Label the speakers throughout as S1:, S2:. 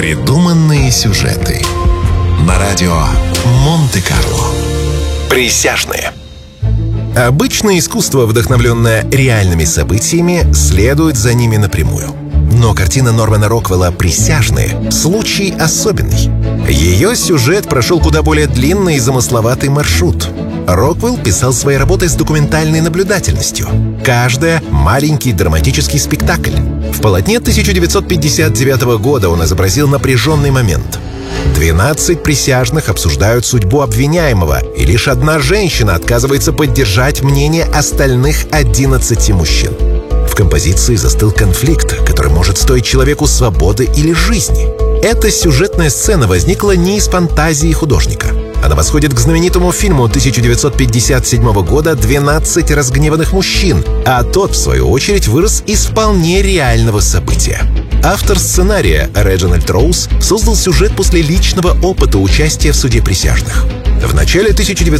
S1: Непридуманные сюжеты на радио Монте-Карло. Присяжные. Обычное искусство, вдохновленное реальными событиями, следует за ними напрямую. Но картина Нормана Роквелла «Присяжные» — случай особенный. Ее сюжет прошел куда более длинный и замысловатый маршрут. Роквелл писал свои работы с документальной наблюдательностью. Каждая — маленький драматический спектакль. В полотне 1959 года он изобразил напряженный момент. 12 присяжных обсуждают судьбу обвиняемого, и лишь одна женщина отказывается поддержать мнение остальных 11 мужчин. В композиции застыл конфликт, который может стоить человеку свободы или жизни. Эта сюжетная сцена возникла не из фантазии художника. Она восходит к знаменитому фильму 1957 года «12 разгневанных мужчин», а тот, в свою очередь, вырос из вполне реального события. Автор сценария Реджинальд Роуз создал сюжет после личного опыта участия в суде присяжных. В начале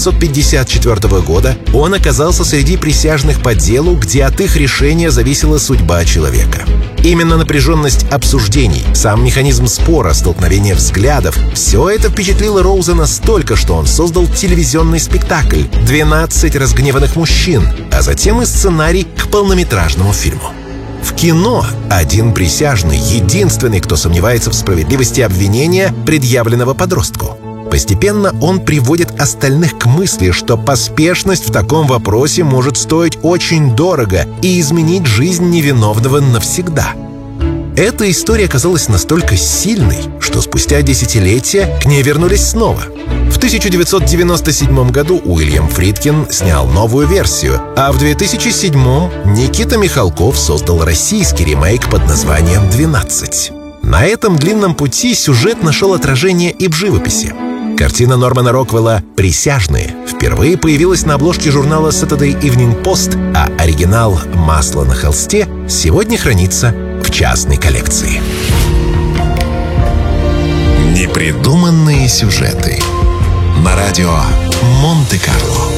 S1: 1954 года он оказался среди присяжных по делу, где от их решения зависела судьба человека. Именно напряженность обсуждений, сам механизм спора, столкновение взглядов — все это впечатлило Роуза настолько, что он создал телевизионный спектакль «12 разгневанных мужчин», а затем и сценарий к полнометражному фильму. В кино один присяжный — единственный, кто сомневается в справедливости обвинения, предъявленного подростку. Постепенно он приводит остальных к мысли, что поспешность в таком вопросе может стоить очень дорого и изменить жизнь невиновного навсегда. Эта история оказалась настолько сильной, что спустя десятилетия к ней вернулись снова. В 1997 году Уильям Фридкин снял новую версию, а в 2007 Никита Михалков создал российский ремейк под названием «12». На этом длинном пути сюжет нашел отражение и в живописи. Картина Нормана Роквелла «Присяжные» впервые появилась на обложке журнала Saturday Evening Post, а оригинал «Масло на холсте» сегодня хранится в частной коллекции. Непридуманные сюжеты на радио Монте-Карло.